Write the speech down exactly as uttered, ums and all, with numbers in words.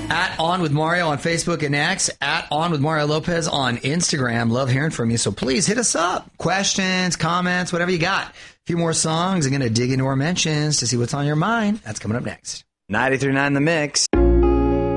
At On With Mario on Facebook and X. At On With Mario Lopez on Instagram. Love hearing from you. So please hit us up. Questions, comments, whatever you got. A few more songs. I'm going to dig into our mentions to see what's on your mind. That's coming up next. ninety-three point nine The Mix.